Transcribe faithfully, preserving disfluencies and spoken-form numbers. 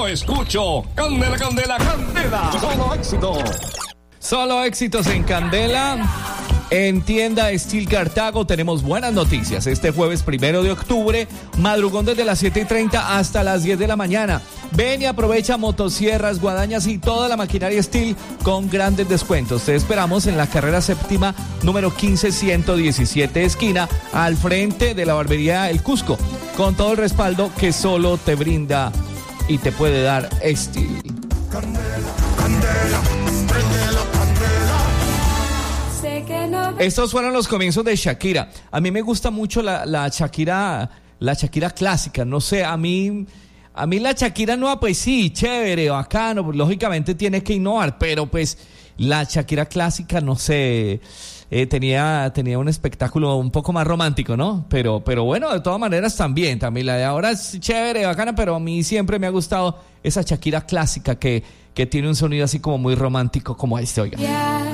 escucho. Candela, candela, candela. Solo éxito. Solo éxitos en Candela. En tienda Steel Cartago tenemos buenas noticias. Este jueves primero de octubre, madrugón desde las siete y treinta hasta las diez de la mañana. Ven y aprovecha motosierras, guadañas y toda la maquinaria Steel con grandes descuentos. Te esperamos en la carrera séptima, número quince ciento diecisiete, esquina, al frente de la barbería El Cusco, con todo el respaldo que solo te brinda y te puede dar Steel. Candela, candela, prendela, candela. Sé que no... Estos fueron los comienzos de Shakira. A mí me gusta mucho la, la Shakira, la Shakira clásica. No sé, a mí, a mí la Shakira nueva, pues sí, chévere, bacano. Lógicamente tiene que innovar, pero pues la Shakira clásica, no sé, eh, tenía, tenía un espectáculo un poco más romántico, ¿no? Pero, pero bueno, de todas maneras también, también la de ahora es chévere, bacana, pero a mí siempre me ha gustado esa Shakira clásica que, que tiene un sonido así como muy romántico como este, oiga. Yeah.